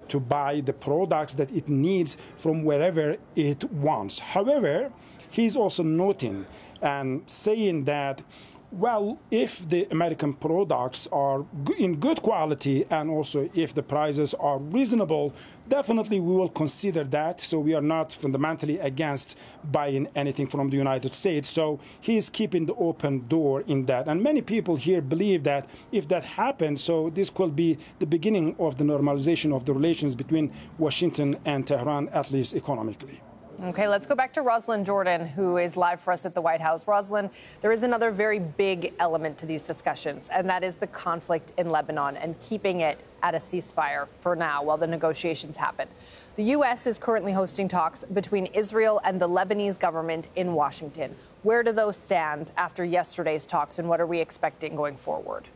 to buy the products that it needs from wherever it wants. However, he's also noting and saying that, well, if the American products are in good quality and also if the prices are reasonable, definitely we will consider that. So we are not fundamentally against buying anything from the United States. So he is keeping the open door in that. And many people here believe that if that happens, so this could be the beginning of the normalization of the relations between Washington and Tehran, at least economically. Okay, let's go back to Rosalind Jordan, who is live for us at the White House. Rosalind, there is another very big element to these discussions, and that is the conflict in Lebanon and keeping it at a ceasefire for now while the negotiations happen. The U.S. is currently hosting talks between Israel and the Lebanese government in Washington. Where do those stand after yesterday's talks, and what are we expecting going forward?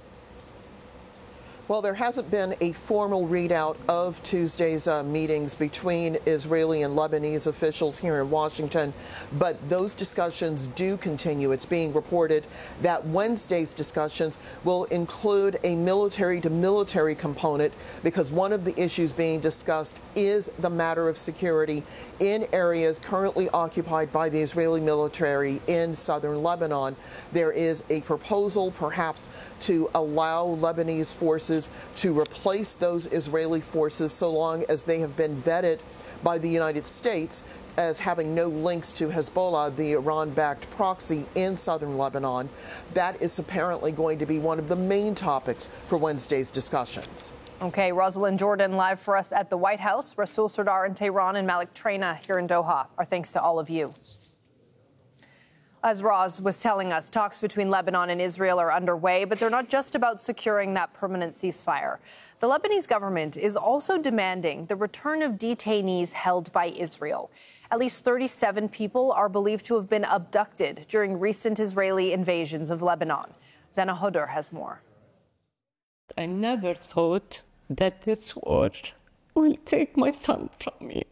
Well, there hasn't been a formal readout of Tuesday's meetings between Israeli and Lebanese officials here in Washington, but those discussions do continue. It's being reported that Wednesday's discussions will include a military-to-military component because one of the issues being discussed is the matter of security in areas currently occupied by the Israeli military in southern Lebanon. There is a proposal, perhaps, to allow Lebanese forces to replace those Israeli forces so long as they have been vetted by the United States as having no links to Hezbollah, the Iran-backed proxy in southern Lebanon. That is apparently going to be one of the main topics for Wednesday's discussions. Okay, Rosalind Jordan live for us at the White House. Rasul Sardar in Tehran and Malik Traina here in Doha. Our thanks to all of you. As Roz was telling us, talks between Lebanon and Israel are underway, but they're not just about securing that permanent ceasefire. The Lebanese government is also demanding the return of detainees held by Israel. At least 37 people are believed to have been abducted during recent Israeli invasions of Lebanon. Zana Hodor has more. I never thought that this war will take my son from me.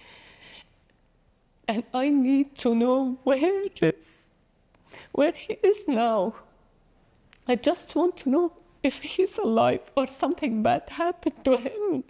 And I need to know where he is now. I just want to know if he's alive or something bad happened to him.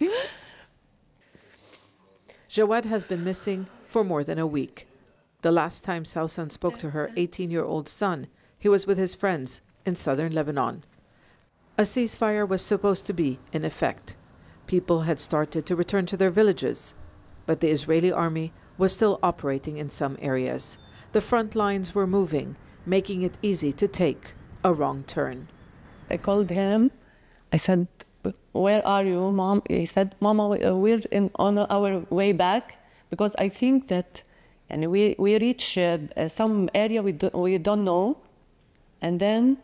Jawad has been missing for more than a week. The last time Sausan spoke to her 18-year-old son, he was with his friends in southern Lebanon. A ceasefire was supposed to be in effect. People had started to return to their villages, but the Israeli army was still operating in some areas. The front lines were moving, making it easy to take a wrong turn. I called him. I said, "Where are you, Mom?" He said, "Mama, we're on our way back because I think that, and we reach some area we don't know, and then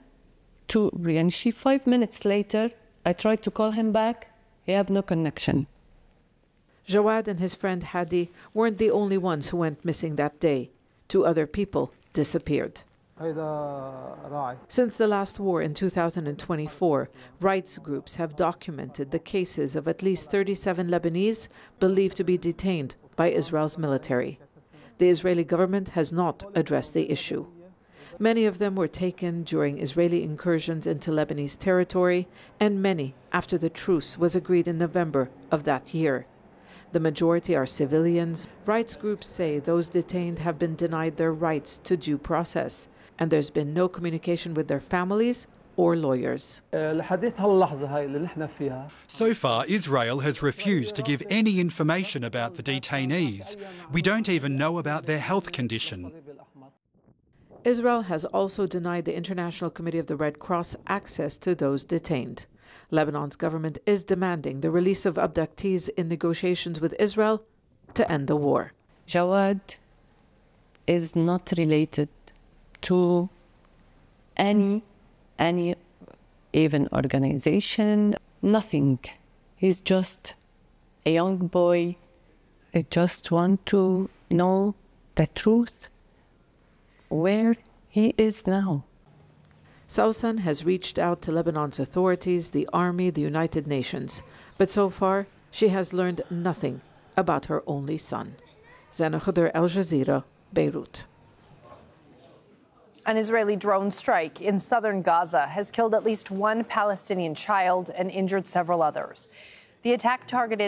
5 minutes later, I tried to call him back. He had no connection." Jawad and his friend Hadi weren't the only ones who went missing that day. 2 other people disappeared. Since the last war in 2024, rights groups have documented the cases of at least 37 Lebanese believed to be detained by Israel's military. The Israeli government has not addressed the issue. Many of them were taken during Israeli incursions into Lebanese territory, and many after the truce was agreed in November of that year. The majority are civilians. Rights groups say those detained have been denied their rights to due process, and there's been no communication with their families or lawyers. So far, Israel has refused to give any information about the detainees. We don't even know about their health condition. Israel has also denied the International Committee of the Red Cross access to those detained. Lebanon's government is demanding the release of abductees in negotiations with Israel to end the war. Jawad is not related to any even organization, nothing. He's just a young boy. I just want to know the truth, where he is now. Sausan has reached out to Lebanon's authorities, the army, the United Nations, but so far she has learned nothing about her only son. Zana Hodor, Al Jazeera, Beirut. An Israeli drone strike in southern Gaza has killed at least 1 Palestinian child and injured several others. The attack targeted